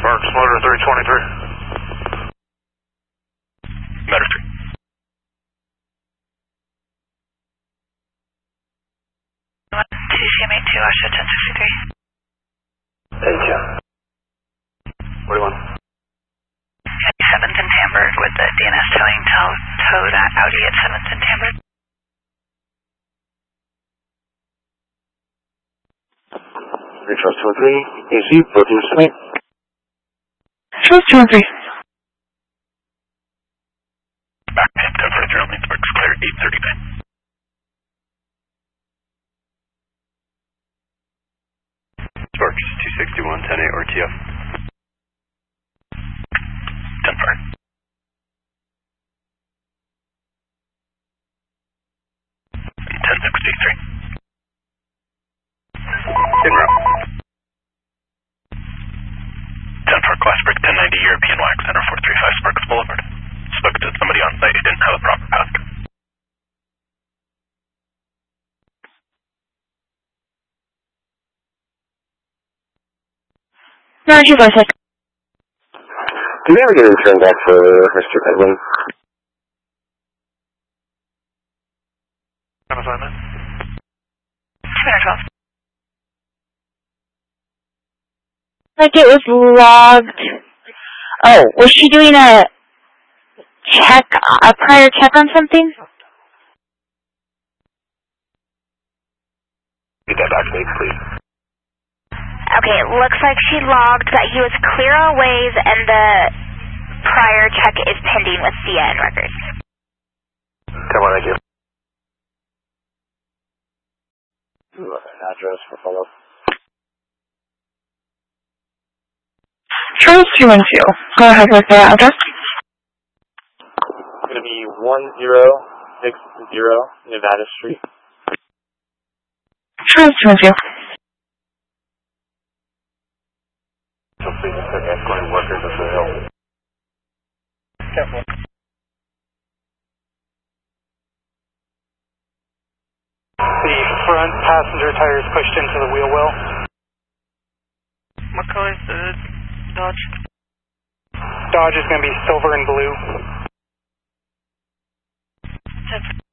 Sparks Motor 323. Motor 3. TCM 82, Osha 1063. Thank you. What do you want? 7th and Tambert with the DNS towing towed Audi at 7th and Tambert. Trust 23, AC, protein swing. Trust 23. Back pip 1043 only, Sparks clear 839. Sparks 261, 10-8 RTF. 10-4. 1063. In route. 10-4 Glassbrick 1090 European Wax Center 435 Sparks Boulevard. Spoke to somebody on site who didn't have a proper passcode. No, she goes like. Did we ever get a return back for Mr. Edwin? On assignment. 212. Like it was logged. Oh, was she doing a prior check on something? Get that back to me, please. Okay, it looks like she logged that he was clear on ways and the prior check is pending with CN records. Come on, thank you. Address for follow-up. Trust 212. Go ahead with the address. It's going to be 1060 Nevada Street. Trust 212. So please accept escorting workers up the hill. Careful. The front passenger tire is pushed into the wheel well. What color is the Dodge? Dodge is going to be silver and blue. 10